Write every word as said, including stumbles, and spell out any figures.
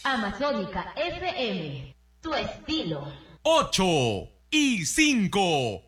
Amazónica F M, tu estilo. ocho y cinco.